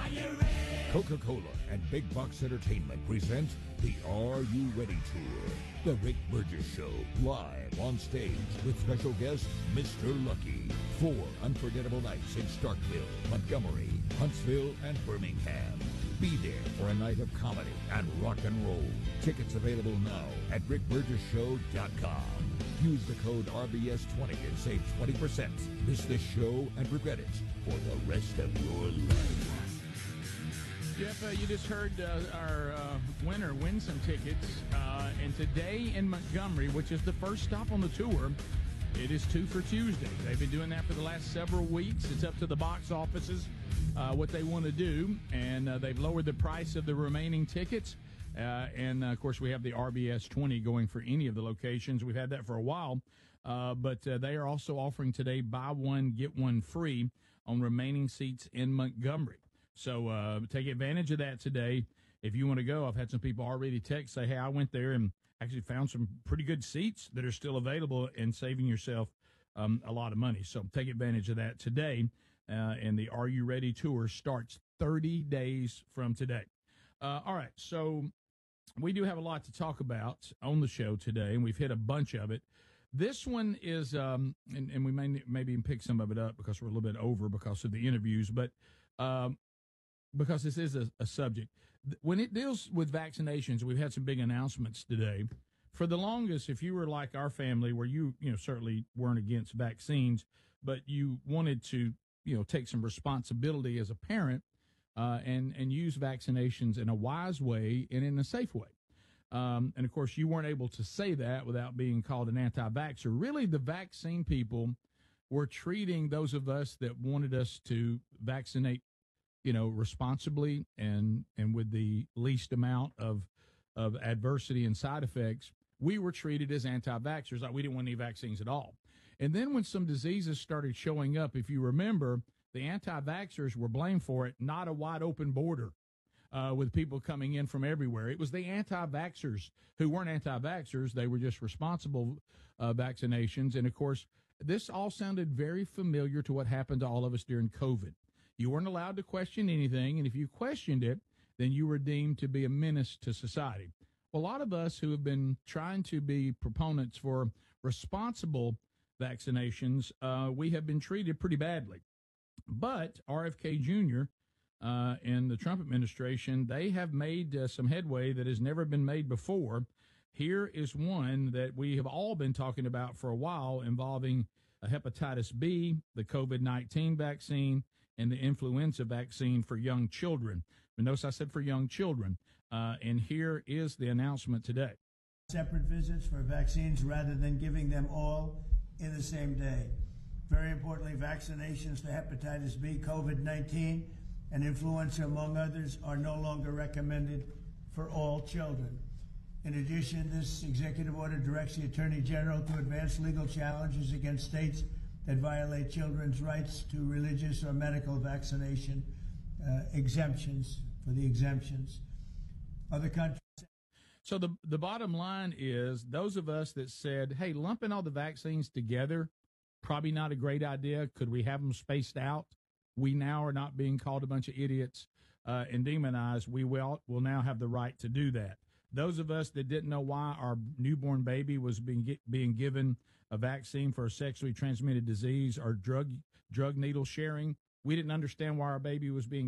Coca-Cola and Big Box Entertainment present the Are You Ready Tour. The Rick Burgess Show, live on stage with special guest Mr. Lucky. 4 unforgettable nights in Starkville, Montgomery, Huntsville, and Birmingham. Be there for a night of comedy and rock and roll. Tickets available now at rickburgesshow.com. Use the code RBS20 and save 20%. Miss this show and regret it for the rest of your life. Jeff, you just heard our winner win some tickets. And today in Montgomery, which is the first stop on the tour, it is 2 for Tuesday. They've been doing that for the last several weeks. It's up to the box offices what they want to do. And they've lowered the price of the remaining tickets. And, of course, we have the RBS 20 going for any of the locations. We've had that for a while. But they are also offering today buy one, get one free on remaining seats in Montgomery. So take advantage of that today. If you want to go, I've had some people already text, say, hey, I went there and actually found some pretty good seats that are still available and saving yourself a lot of money. So take advantage of that today. And the Are You Ready Tour starts 30 days from today. All right, so we do have a lot to talk about on the show today, and we've hit a bunch of it. This one is, and we may maybe pick some of it up because we're a little bit over because of the interviews, but because this is a subject. When it deals with vaccinations, we've had some big announcements today. For the longest, if you were like our family, where you certainly weren't against vaccines, but you wanted to, take some responsibility as a parent and use vaccinations in a wise way and in a safe way. And, of course, you weren't able to say that without being called an anti-vaxxer. Really, the vaccine people were treating those of us that wanted us to vaccinate responsibly and with the least amount of adversity and side effects. We were treated as anti-vaxxers, like we didn't want any vaccines at all. And then when some diseases started showing up, if you remember, the anti-vaxxers were blamed for it, not a wide open border with people coming in from everywhere. It was the anti-vaxxers who weren't anti-vaxxers. They were just responsible vaccinations. And, of course, this all sounded very familiar to what happened to all of us during COVID. You weren't allowed to question anything, and if you questioned it, then you were deemed to be a menace to society. Well, a lot of us who have been trying to be proponents for responsible vaccinations, we have been treated pretty badly. But RFK Jr. And the Trump administration, they have made some headway that has never been made before. Here is one that we have all been talking about for a while involving hepatitis B, the COVID-19 vaccine, and the influenza vaccine for young children. But notice I said for young children. And here is the announcement today. Separate visits for vaccines rather than giving them all in the same day. Very importantly, vaccinations for hepatitis B, COVID-19, and influenza, among others, are no longer recommended for all children. In addition, this executive order directs the Attorney General to advance legal challenges against states that violate children's rights to religious or medical vaccination exemptions for the exemptions. Other countries. So the bottom line is those of us that said, hey, lumping all the vaccines together, probably not a great idea. Could we have them spaced out? We now are not being called a bunch of idiots and demonized. We will now have the right to do that. Those of us that didn't know why our newborn baby was being given a vaccine for a sexually transmitted disease or drug needle sharing, we didn't understand why our baby was being